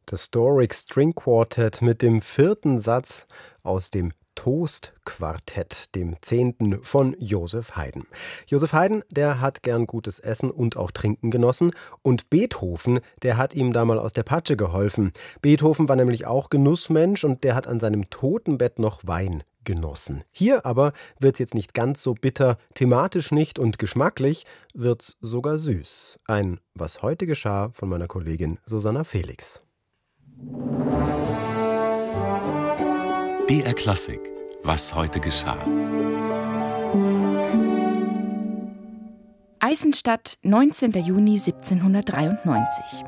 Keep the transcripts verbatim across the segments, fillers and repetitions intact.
Das Doric String Quartet mit dem vierten Satz aus dem Toast-Quartett, dem zehnten von Joseph Haydn. Joseph Haydn, der hat gern gutes Essen und auch Trinken genossen. Und Beethoven, der hat ihm da mal aus der Patsche geholfen. Beethoven war nämlich auch Genussmensch und der hat an seinem Totenbett noch Wein genossen. Hier aber wird's jetzt nicht ganz so bitter, thematisch nicht und geschmacklich wird's sogar süß. Ein Was heute geschah von meiner Kollegin Susanna Felix. B R Klassik. Was heute geschah. Eisenstadt, neunzehnten Juni siebzehnhundertdreiundneunzig.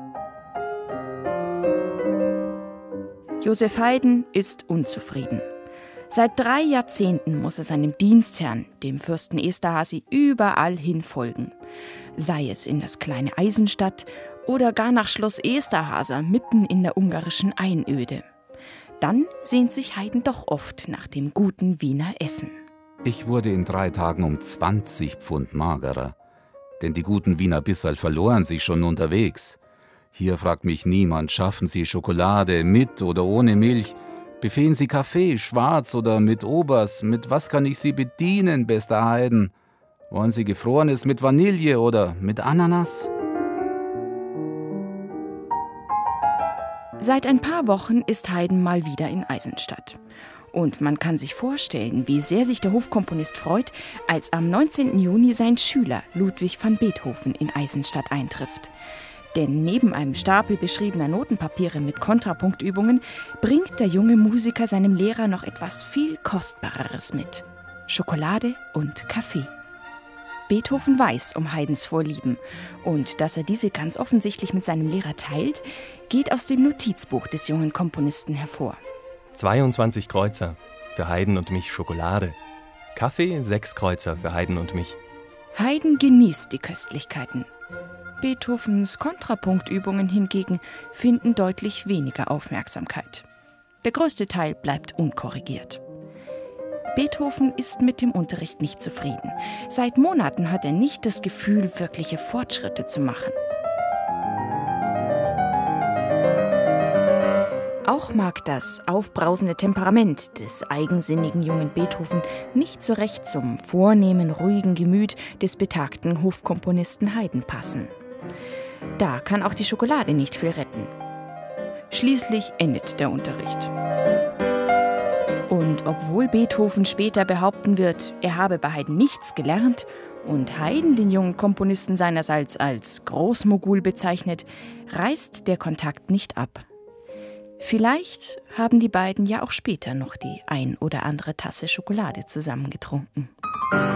Joseph Haydn ist unzufrieden. Seit drei Jahrzehnten muss er seinem Dienstherrn, dem Fürsten Esterhazy, überall hin folgen. Sei es in das kleine Eisenstadt oder gar nach Schloss Esterházy mitten in der ungarischen Einöde. Dann sehnt sich Haydn doch oft nach dem guten Wiener Essen. Ich wurde in drei Tagen um zwanzig Pfund magerer. Denn die guten Wiener Bisserl verloren sich schon unterwegs. Hier fragt mich niemand, schaffen Sie Schokolade mit oder ohne Milch? Befehlen Sie Kaffee, schwarz oder mit Obers? Mit was kann ich Sie bedienen, bester Haydn? Wollen Sie Gefrorenes mit Vanille oder mit Ananas? Seit ein paar Wochen ist Haydn mal wieder in Eisenstadt. Und man kann sich vorstellen, wie sehr sich der Hofkomponist freut, als am neunzehnten Juni sein Schüler Ludwig van Beethoven in Eisenstadt eintrifft. Denn neben einem Stapel beschriebener Notenpapiere mit Kontrapunktübungen bringt der junge Musiker seinem Lehrer noch etwas viel Kostbareres mit: Schokolade und Kaffee. Beethoven weiß um Haydns Vorlieben und dass er diese ganz offensichtlich mit seinem Lehrer teilt, geht aus dem Notizbuch des jungen Komponisten hervor. zweiundzwanzig Kreuzer für Haydn und mich Schokolade. Kaffee, sechs Kreuzer für Haydn und mich. Haydn genießt die Köstlichkeiten. Beethovens Kontrapunktübungen hingegen finden deutlich weniger Aufmerksamkeit. Der größte Teil bleibt unkorrigiert. Beethoven ist mit dem Unterricht nicht zufrieden. Seit Monaten hat er nicht das Gefühl, wirkliche Fortschritte zu machen. Auch mag das aufbrausende Temperament des eigensinnigen jungen Beethoven nicht so recht zum vornehmen, ruhigen Gemüt des betagten Hofkomponisten Haydn passen. Da kann auch die Schokolade nicht viel retten. Schließlich endet der Unterricht. Und obwohl Beethoven später behaupten wird, er habe bei Haydn nichts gelernt und Haydn den jungen Komponisten seinerseits als Großmogul bezeichnet, reißt der Kontakt nicht ab. Vielleicht haben die beiden ja auch später noch die ein oder andere Tasse Schokolade zusammen getrunken.